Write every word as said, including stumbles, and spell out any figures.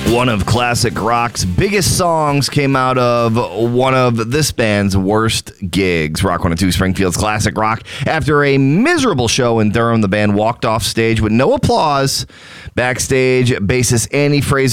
One of classic rock's biggest songs came out of one of this band's worst gigs. Rock one oh two Springfield's classic rock. After a miserable show in Durham, the band walked off stage with no applause. Backstage, bassist Andy Fraser